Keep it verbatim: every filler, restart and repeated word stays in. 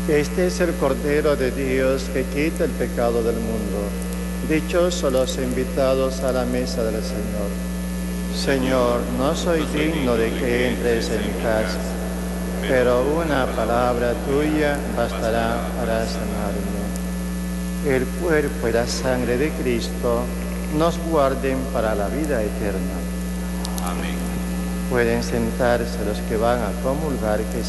Este es el Cordero de Dios que quita el pecado del mundo. Dichosos los invitados a la mesa del Señor. Señor, no soy digno de que entres en mi casa, pero una palabra tuya bastará para sanarme. El cuerpo y la sangre de Cristo nos guarden para la vida eterna. Amén. Pueden sentarse los que van a comulgar, que